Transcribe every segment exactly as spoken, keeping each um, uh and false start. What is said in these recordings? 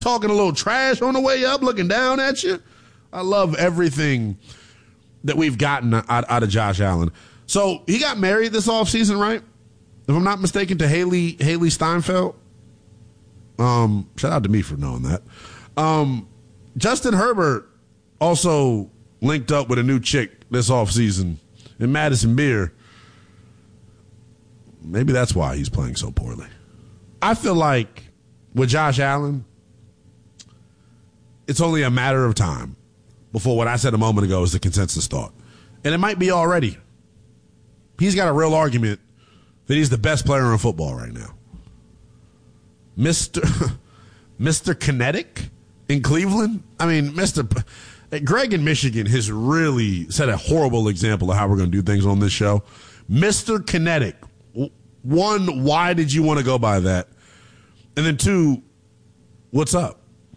talking a little trash on the way up, looking down at you. I love everything that we've gotten out, out of Josh Allen. So he got married this offseason, right? If I'm not mistaken, to Haley Haley Steinfeld. Um, shout out to me for knowing that. Um, Justin Herbert also linked up with a new chick this offseason in Madison Beer. Maybe that's why he's playing so poorly. I feel like with Josh Allen, it's only a matter of time before what I said a moment ago is the consensus thought. And it might be already. He's got a real argument that he's the best player in football right now. Mister Mister Kinetic in Cleveland? I mean, Mister P- Greg in Michigan has really set a horrible example of how we're going to do things on this show. Mister Kinetic. One, why did you want to go by that? And then two, what's up?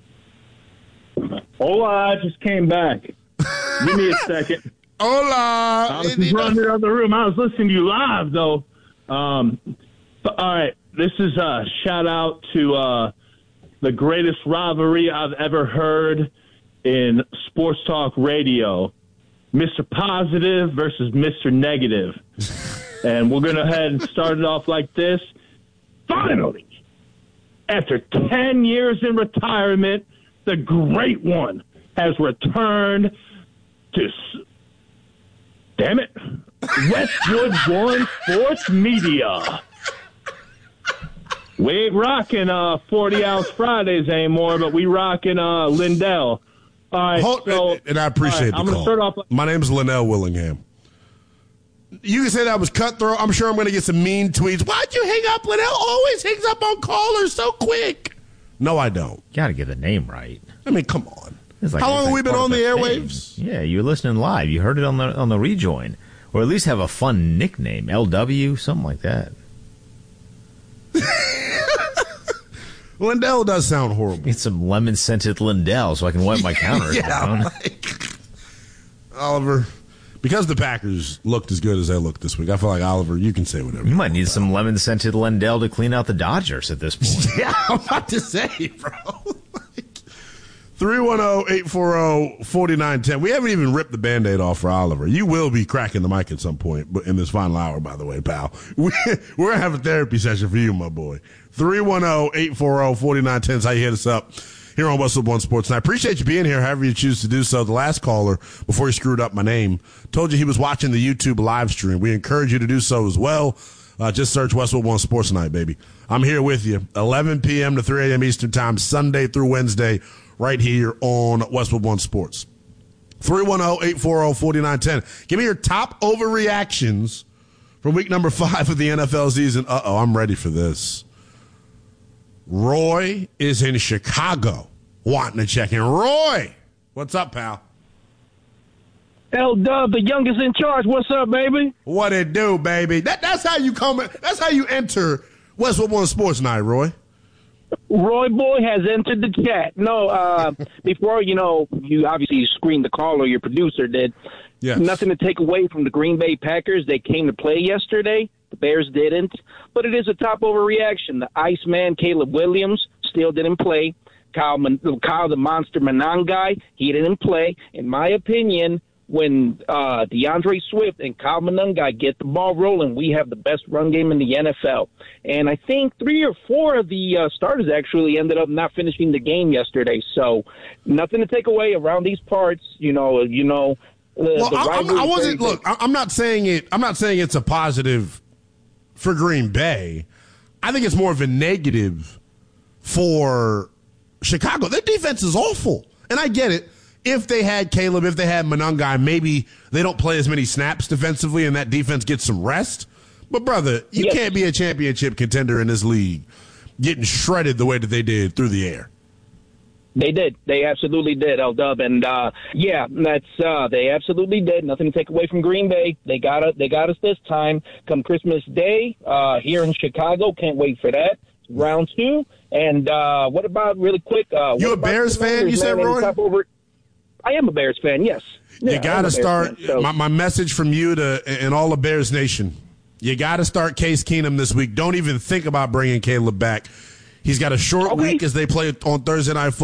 Hola, I just came back. Give me a second. Hola. I was just running to the other room. I was listening to you live, though. Um, but, all right, this is a shout-out to uh, the greatest rivalry I've ever heard in sports talk radio, Mister Positive versus Mister Negative. And we're going to head and start it off like this. Finally, after ten years in retirement, the great one has returned to, damn it, Westwood One Sports Media. We ain't rocking uh, forty-ounce Fridays anymore, but we rocking uh, Lindell. All right, Hold, so, and I appreciate right, the I'm call. Start off like- My name is Linnell Willingham. You can say that was cutthroat. I'm sure I'm going to get some mean tweets. Why'd you hang up? Linnell always hangs up on callers so quick. No, I don't. Got to get the name right. I mean, come on. Like, How long have we been on the airwaves? Thing. Yeah, you were listening live. You heard it on the on the rejoin. Or at least have a fun nickname. L W, something like that. Lindell does sound horrible. Get some lemon-scented Lindell so I can wipe my counter yeah, down. Like, Oliver, because the Packers looked as good as they looked this week, I feel like, Oliver, you can say whatever. You, you might need about. some lemon-scented Lindell to clean out the Dodgers at this point. Yeah, I'm about to say, bro. three one zero, eight four zero, four nine one zero. We haven't even ripped the Band-Aid off for Oliver. You will be cracking the mic at some point in this final hour, by the way, pal. We, we're going to have a therapy session for you, my boy. three one zero, eight four zero, four nine one zero is how you hit us up here on Westwood One Sports. And I appreciate you being here, however you choose to do so. The last caller, before he screwed up my name, told you he was watching the YouTube live stream. We encourage you to do so as well. Uh, just search Westwood One Sports Night, baby. I'm here with you, eleven p.m. to three a.m. Eastern Time, Sunday through Wednesday, right here on Westwood One Sports. three one zero, eight four zero, four nine one zero. Give me your top overreactions from week number five of the N F L season. Uh-oh, I'm ready for this. Roy is in Chicago wanting to check in. Roy, what's up, pal? L-Dub, the youngest in charge. What's up, baby? What it do, baby? That, that's how you come. That's how you enter Westwood One Sports Night, Roy. Roy Boy has entered the chat. No, uh, before, you know, you obviously screened the call, or your producer did. Yes. Nothing to take away from the Green Bay Packers. They came to play yesterday. The Bears didn't. But it is a top overreaction. The Iceman, Caleb Williams, still didn't play. Kyle, Kyle the Monster Monangai, he didn't play. In my opinion, when uh, DeAndre Swift and Kyle Monangai get the ball rolling, we have the best run game in the N F L. And I think three or four of the uh, starters actually ended up not finishing the game yesterday. So nothing to take away around these parts. You know, you know. The, well, the I, I, I wasn't. Look, I'm not saying it. I'm not saying it's a positive for Green Bay. I think it's more of a negative for Chicago. Their defense is awful, and I get it. If they had Caleb, if they had Monangai, maybe they don't play as many snaps defensively, and that defense gets some rest. But brother, you yes. can't be a championship contender in this league getting shredded the way that they did through the air. They did. They absolutely did, L-Dub. And, uh, yeah, that's uh, they absolutely did. Nothing to take away from Green Bay. They got us, they got us this time. Come Christmas Day uh, here in Chicago. Can't wait for that. Round two. And uh, what about, really quick? Uh, you a Bears fan, you said, Roy? Over- I am a Bears fan, yes. You yeah, got to start. Fan, so. my, my message from you to and all of Bears Nation, you got to start Case Keenum this week. Don't even think about bringing Caleb back. He's got a short Okay. week as they play on Thursday Night Football.